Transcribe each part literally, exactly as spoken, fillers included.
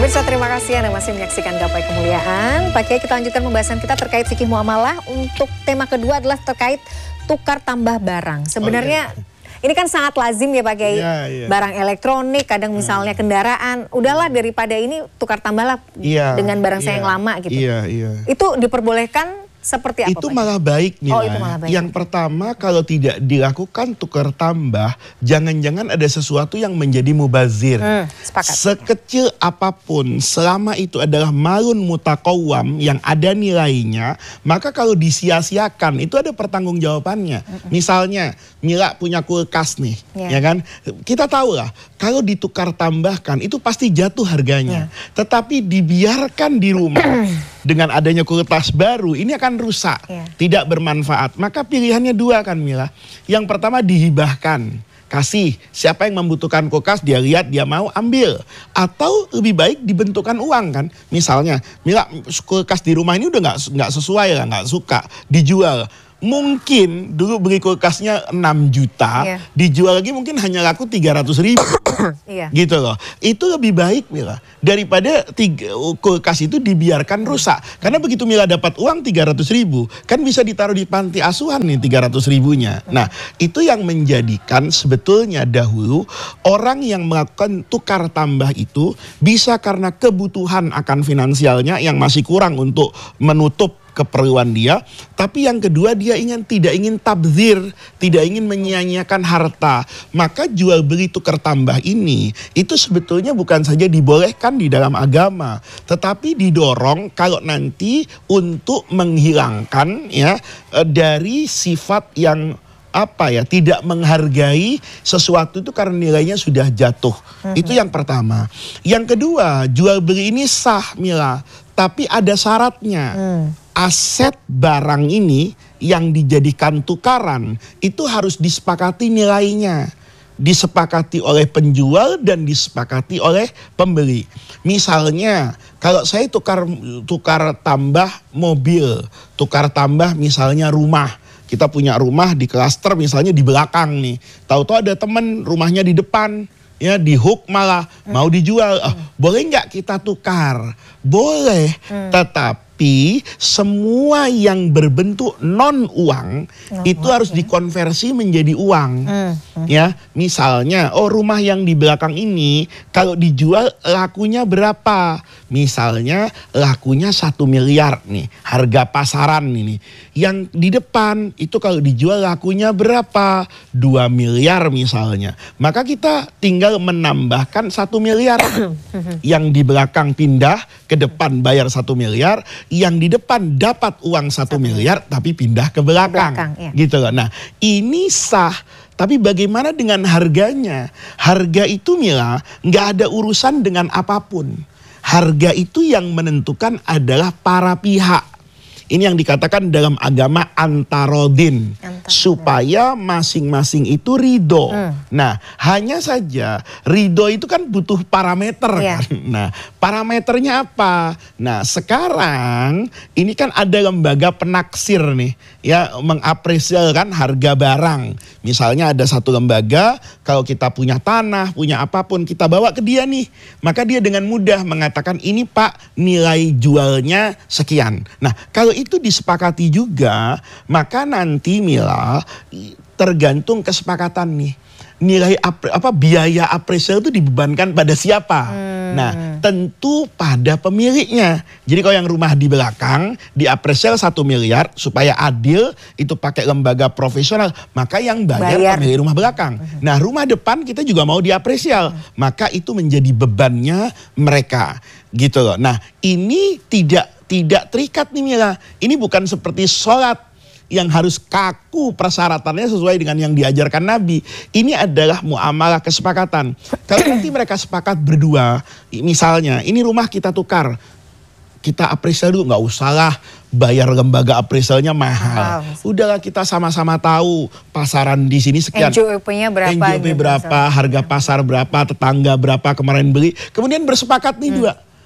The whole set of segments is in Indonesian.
Pemirsa, terima kasih Anda masih menyaksikan Gapai Kemuliaan. Pak Kiai, kita lanjutkan pembahasan kita terkait fikih muamalah. Untuk tema kedua adalah terkait tukar tambah barang. Sebenarnya oh, iya. ini kan sangat lazim ya Pak Kiai. Iya, iya. Barang elektronik, kadang misalnya kendaraan. Udahlah daripada ini tukar tambahlah iya, dengan barang iya, saya yang lama gitu. Iya, iya. Itu diperbolehkan seperti apa? Itu Pak? malah baik nih. Oh, itu malah baik. Yang pertama, kalau tidak dilakukan tukar tambah, jangan-jangan ada sesuatu yang menjadi mubazir. Hmm, sepakat. Sekecil apapun, selama itu adalah malun mutakawam yang ada nilainya, maka kalau disia-siakan itu ada pertanggungjawabannya. Hmm. Misalnya, Mila punya kulkas nih, yeah. ya kan? Kita tahu lah, kalau ditukar tambahkan itu pasti jatuh harganya. Yeah. Tetapi dibiarkan di rumah dengan adanya kulkas baru, ini akan rusak, yeah. tidak bermanfaat. Maka pilihannya dua kan Mila. Yang pertama dihibahkan, kasih siapa yang membutuhkan kulkas, dia lihat dia mau ambil. Atau lebih baik dibentukkan uang kan. Misalnya Mila kulkas di rumah ini udah nggak nggak sesuai lah, nggak suka, dijual. Mungkin dulu beli kulkasnya enam juta, yeah. dijual lagi mungkin hanya laku tiga ratus ribu. yeah. Gitu loh. Itu lebih baik Mila. Daripada tiga, kulkas itu dibiarkan rusak. Karena begitu Mila dapat uang tiga ratus ribu, kan bisa ditaruh di panti asuhan nih tiga ratus ribunya. Nah, itu yang menjadikan sebetulnya dahulu orang yang melakukan tukar tambah itu bisa karena kebutuhan akan finansialnya yang masih kurang untuk menutup keperluan dia, tapi yang kedua dia ingin tidak ingin tabzir, tidak ingin menyia-nyiakan harta. Maka jual beli tukar tambah ini itu sebetulnya bukan saja dibolehkan di dalam agama, tetapi didorong kalau nanti untuk menghilangkan ya dari sifat yang apa ya, tidak menghargai sesuatu itu karena nilainya sudah jatuh. Mm-hmm. Itu yang pertama. Yang kedua, jual beli ini sah Mila, tapi ada syaratnya. Mm. Aset barang ini yang dijadikan tukaran itu harus disepakati nilainya. Disepakati oleh penjual dan disepakati oleh pembeli. Misalnya kalau saya tukar tukar tambah mobil, tukar tambah misalnya rumah. Kita punya rumah di klaster misalnya di belakang nih. Tahu-tahu ada teman rumahnya di depan. Ya di hook malah hmm. mau dijual. Oh, hmm. Boleh nggak kita tukar? Boleh, hmm. tetapi semua yang berbentuk non uang oh, itu harus ya. dikonversi menjadi uang. Hmm. Hmm. Ya, misalnya, oh rumah yang di belakang ini kalau dijual lakunya berapa? Misalnya lakunya satu miliar nih, harga pasaran ini. Yang di depan itu kalau dijual lakunya berapa? Dua miliar misalnya. Maka kita tinggal menambahkan satu miliar. Yang di belakang pindah ke depan bayar satu miliar, yang di depan dapat uang satu miliar tapi pindah ke belakang, belakang ya. Gitu loh. Nah ini sah, tapi bagaimana dengan harganya? Harga itu Mila nggak ada urusan dengan apapun. Harga itu yang menentukan adalah para pihak. Ini yang dikatakan dalam agama antarodin. Antarodin. Supaya masing-masing itu ridho. Hmm. Nah hanya saja ridho itu kan butuh parameter yeah. kan. Nah parameternya apa? Nah sekarang ini kan ada lembaga penaksir nih. Ya mengapresialkan harga barang. Misalnya ada satu lembaga, kalau kita punya tanah, punya apapun, kita bawa ke dia nih. Maka dia dengan mudah mengatakan ini Pak nilai jualnya sekian. Nah kalau itu disepakati juga, maka nanti Mila tergantung kesepakatan nih. Nilai apa biaya apresial itu dibebankan pada siapa? Hmm. Nah, tentu pada pemiliknya. Jadi kalau yang rumah di belakang diapresial satu miliar supaya adil, itu pakai lembaga profesional, maka yang bayar, bayar. pemilik rumah belakang. Hmm. Nah, rumah depan kita juga mau diapresial, hmm. maka itu menjadi bebannya mereka. Gitu loh. Nah, ini tidak tidak terikat nih Mila. Ini bukan seperti sholat yang harus kaku persyaratannya sesuai dengan yang diajarkan Nabi. Ini adalah muamalah kesepakatan. Kalau nanti mereka sepakat berdua, misalnya ini rumah kita tukar, kita apresial dulu, nggak usahlah bayar lembaga apresialnya mahal. Wow. Udahlah kita sama-sama tahu pasaran di sini sekian. N J O P-nya berapa? N J O P berapa, harga pasar berapa, tetangga berapa kemarin beli. Kemudian bersepakat nih hmm. dua.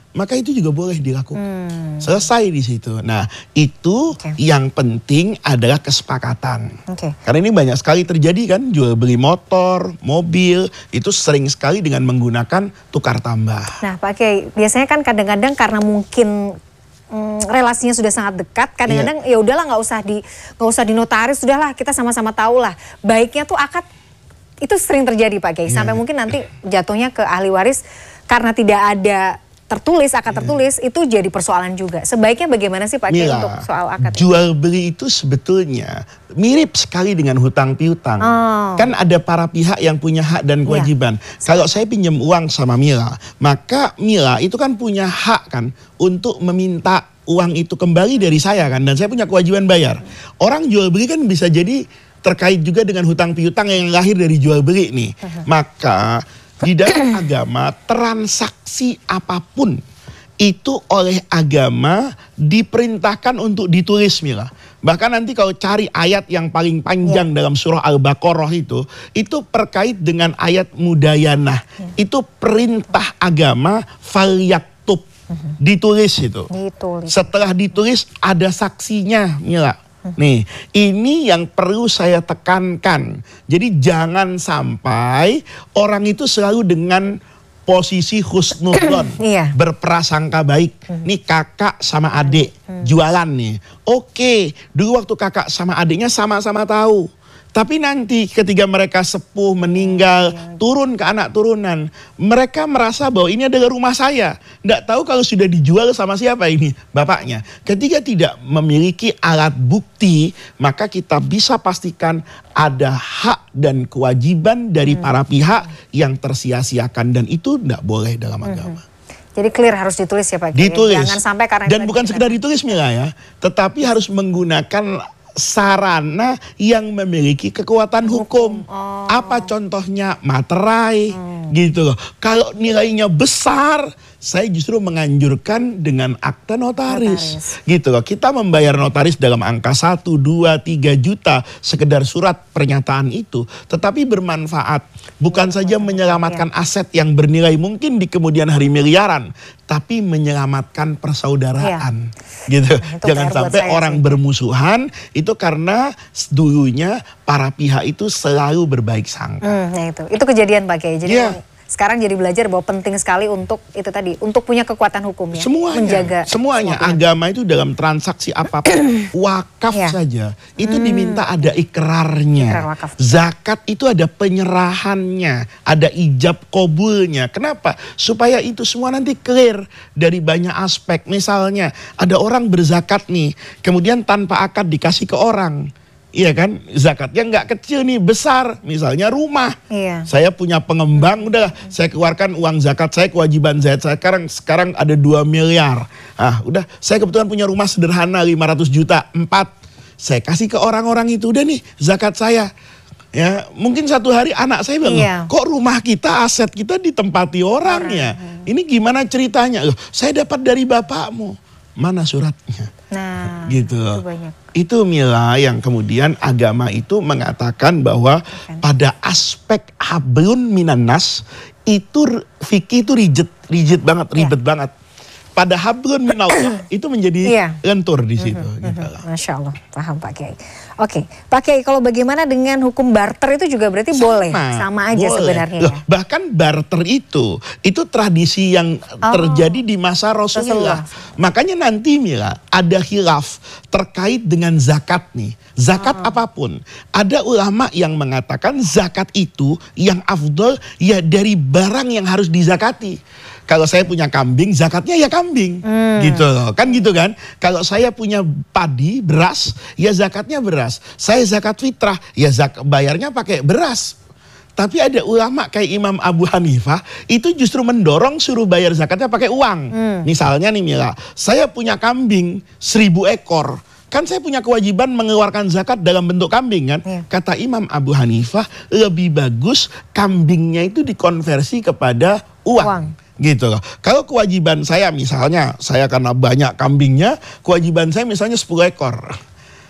maka itu juga boleh dilakukan. Hmm. Selesai di situ. Nah, itu okay. yang penting adalah kesepakatan. Okay. Karena ini banyak sekali terjadi kan, jual beli motor, mobil, itu sering sekali dengan menggunakan tukar tambah. Nah, Pak Kiai, biasanya kan kadang-kadang karena mungkin Hmm, relasinya sudah sangat dekat, kadang-kadang yeah. ya udahlah nggak usah di nggak usah dinotaris, sudahlah kita sama-sama tahu lah. Baiknya tuh akad itu sering terjadi Pak Kiai, yeah. sampai mungkin nanti jatuhnya ke ahli waris karena tidak ada tertulis, akad yeah. tertulis, itu jadi persoalan juga. Sebaiknya bagaimana sih Pak Kiai untuk soal akad? Jual beli itu sebetulnya mirip sekali dengan hutang piutang. Oh. Kan ada para pihak yang punya hak dan kewajiban. Yeah. Kalau saya pinjam uang sama Mila, maka Mila itu kan punya hak kan untuk meminta uang itu kembali dari saya kan, dan saya punya kewajiban bayar. Orang jual beli kan bisa jadi terkait juga dengan hutang piutang yang lahir dari jual beli nih. Uh-huh. Maka di dalam agama, transaksi apapun itu oleh agama diperintahkan untuk ditulis, Mila. Bahkan nanti kalau cari ayat yang paling panjang ya. dalam surah Al-Baqarah itu, itu terkait dengan ayat mudayanah. Ya. Itu perintah agama falyaktub, uh-huh. ditulis itu. Ditulis. Setelah ditulis ada saksinya, Mila. Nih, ini yang perlu saya tekankan. Jadi jangan sampai orang itu selalu dengan posisi husnudzon, iya. berprasangka baik. Hmm. Nih kakak sama adik hmm. jualan nih. Oke, dulu waktu kakak sama adiknya sama-sama tahu. Tapi nanti ketika mereka sepuh, meninggal, turun ke anak turunan, mereka merasa bahwa ini adalah rumah saya. Nggak tahu kalau sudah dijual sama siapa ini, bapaknya. Ketika tidak memiliki alat bukti, maka kita bisa pastikan ada hak dan kewajiban dari hmm. para pihak yang tersia-siakan. Dan itu nggak boleh dalam agama. Hmm. Jadi clear harus ditulis ya Pak. Ditulis. Jangan sampai karena dan bukan sekedar ditulis Mila ya, tetapi harus menggunakan sarana yang memiliki kekuatan hukum. Oh. Apa contohnya? Materai, hmm. gitu loh. Kalau nilainya besar, saya justru menganjurkan dengan akta notaris. notaris. Gitu loh. Kita membayar notaris dalam angka satu, dua, tiga juta sekedar surat pernyataan itu. Tetapi bermanfaat. Bukan ya, saja menyelamatkan ya. aset yang bernilai mungkin di kemudian hari miliaran. Tapi menyelamatkan persaudaraan. Ya. Gitu. Nah, jangan sampai orang sih. bermusuhan. Itu karena dulunya para pihak itu selalu berbaik sangka. Hmm, nah itu. Itu kejadian Pak Kiai. Jadi ya. sekarang jadi belajar bahwa penting sekali untuk itu tadi, untuk punya kekuatan hukum ya. Semuanya, menjaga semuanya. Semua agama itu dalam transaksi apapun, wakaf ya. saja, itu hmm. diminta ada ikrarnya. Ikrar wakaf. Zakat itu ada penyerahannya, ada ijab kabulnya. Kenapa? Supaya itu semua nanti clear dari banyak aspek. Misalnya ada orang berzakat nih, kemudian tanpa akad dikasih ke orang. Iya kan, zakatnya nggak kecil nih, besar. Misalnya rumah, iya. saya punya pengembang, udah saya keluarkan uang zakat saya, kewajiban zakat saya sekarang sekarang ada dua miliar. Ah, udah saya kebetulan punya rumah sederhana lima ratus juta, empat. Saya kasih ke orang-orang itu, udah nih zakat saya. Ya, mungkin satu hari anak saya bilang, iya. kok rumah kita, aset kita ditempati orang, orang. ya. Ini gimana ceritanya? Loh, saya dapat dari bapakmu. Mana suratnya? Nah, gitu. Itu banyak. Itu Mila yang kemudian agama itu mengatakan bahwa okay. pada aspek hablun minanas itu fikih itu rigid, rigid banget, ribet yeah. banget. Pada hablun minallah itu menjadi yeah. lentur di situ. Mm-hmm, gitu. mm-hmm. Masya Allah, paham Pak Kiai. Oke, Pak Kiai, kalau bagaimana dengan hukum barter itu juga berarti sama, boleh, sama aja boleh. sebenarnya. Loh, ya? Bahkan barter itu, itu tradisi yang oh, terjadi di masa Rasulullah. Rasulullah. Makanya nanti Mila ada khilaf terkait dengan zakat nih. Zakat oh. apapun. Ada ulama yang mengatakan zakat itu yang afdol ya dari barang yang harus dizakati. Kalau saya punya kambing, zakatnya ya kambing, hmm. gitu loh, kan gitu kan. Kalau saya punya padi, beras, ya zakatnya beras. Saya zakat fitrah, ya zak bayarnya pakai beras. Tapi ada ulama kayak Imam Abu Hanifah, itu justru mendorong suruh bayar zakatnya pakai uang. Hmm. Misalnya nih Mila, saya punya kambing seribu ekor. Kan saya punya kewajiban mengeluarkan zakat dalam bentuk kambing kan. Yeah. Kata Imam Abu Hanifah, lebih bagus kambingnya itu dikonversi kepada uang. uang. Gitu loh. Kalau kewajiban saya misalnya, saya karena banyak kambingnya, kewajiban saya misalnya sepuluh ekor.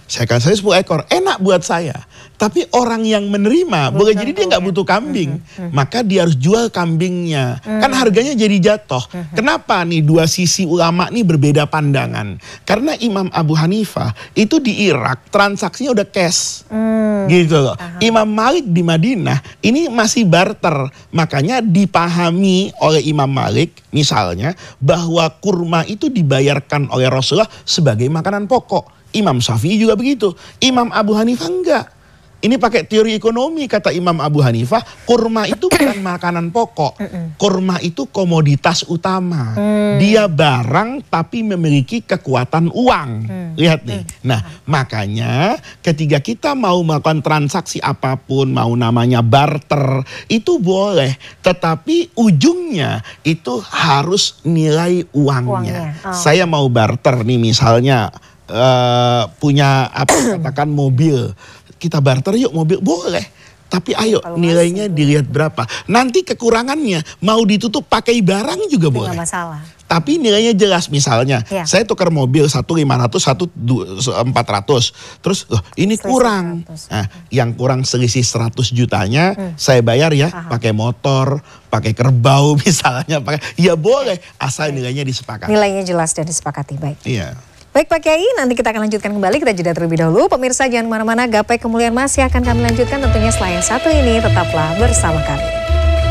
Saya kasih sepuluh ekor, enak buat saya. Tapi orang yang menerima, boleh jadi dia nggak butuh kambing. Mm-hmm. Maka dia harus jual kambingnya. Mm-hmm. Kan harganya jadi jatuh. Mm-hmm. Kenapa nih dua sisi ulama nih berbeda pandangan? Karena Imam Abu Hanifah itu di Irak transaksinya udah cash. Mm. Gitu loh. Uh-huh. Imam Malik di Madinah ini masih barter. Makanya dipahami oleh Imam Malik misalnya bahwa kurma itu dibayarkan oleh Rasulullah sebagai makanan pokok. Imam Syafi'i juga begitu. Imam Abu Hanifah enggak. Ini pakai teori ekonomi, kata Imam Abu Hanifah, kurma itu bukan makanan pokok. Kurma itu komoditas utama. Mm. Dia barang tapi memiliki kekuatan uang. Mm. Lihat nih. Nah, makanya ketika kita mau melakukan transaksi apapun, mau namanya barter, itu boleh. Tetapi ujungnya itu harus nilai uangnya. uangnya. Oh. Saya mau barter nih misalnya, Uh, punya apa katakan mobil, kita barter yuk mobil, boleh. Tapi ayo nilainya dilihat berapa. Nanti kekurangannya mau ditutup pakai barang juga boleh. Nggak masalah. Tapi nilainya jelas, misalnya ya. Saya tukar mobil satu lima ratus, satu empat ratus, terus loh, ini selisih kurang. seratus. Nah, yang kurang selisih seratus jutanya hmm. saya bayar ya, Aha. pakai motor, pakai kerbau misalnya, pakai ya boleh asal Baik. nilainya disepakati. Nilainya jelas dan disepakati, baik. Iya. Baik Pak Kiai, nanti kita akan lanjutkan kembali, kita jeda terlebih dahulu. Pemirsa jangan kemana-mana, Gapai Kemuliaan masih akan kami lanjutkan tentunya setelah yang satu ini, tetaplah bersama kami.